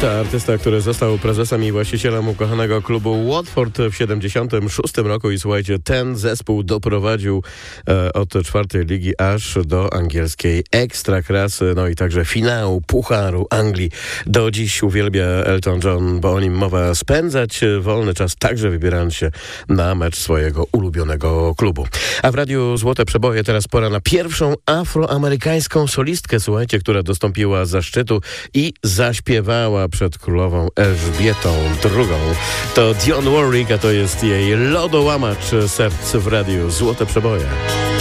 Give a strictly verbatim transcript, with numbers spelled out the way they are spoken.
Arteta, artysta, który został prezesem i właścicielem ukochanego klubu Watford w siedemdziesiątym szóstym roku i słuchajcie, ten zespół doprowadził e, od czwartej ligi aż do angielskiej ekstraklasy, no i także finału Pucharu Anglii. Do dziś uwielbia Elton John, bo o nim mowa, spędzać wolny czas, także wybierając się na mecz swojego ulubionego klubu. A w Radiu Złote Przeboje teraz pora na pierwszą afroamerykańską solistkę, słuchajcie, która dostąpiła zaszczytu i zaśpiewała przed królową Elżbietą drugą. To Dionne Warwick, a to jest jej lodołamacz serc w Radiu Złote Przeboje.